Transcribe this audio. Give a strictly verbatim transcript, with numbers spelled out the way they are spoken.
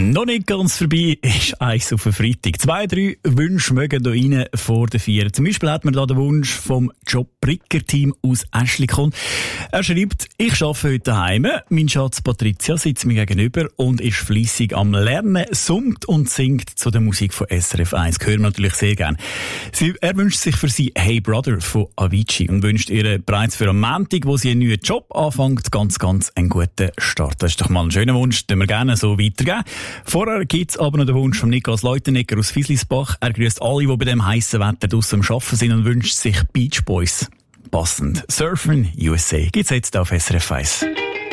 Noch nicht ganz vorbei ist eins auf den Freitag. Zwei, drei Wünsche mögen hier rein vor den vier. Zum Beispiel hat man da den Wunsch vom Job Bricker-Team aus Äschlikon. Er schreibt, ich arbeite heute daheim. Mein Schatz Patricia sitzt mir gegenüber und ist fleissig am Lernen, summt und singt zu der Musik von S R F eins. Hören wir natürlich sehr gerne. Sie, er wünscht sich für sie Hey Brother von Avicii und wünscht ihr bereits für am Montag, wo sie einen neuen Job anfängt, ganz, ganz einen guten Start. Das ist doch mal ein schöner Wunsch, den wir gerne so weitergeben. Vorher gibt's aber noch den Wunsch von Niklas Leutenegger aus Fieslisbach. Er grüßt alle, die bei dem heissen Wetter draussen am Arbeiten sind und wünscht sich Beach Boys. Passend. Surfen U S A gibt's jetzt auf S R F eins.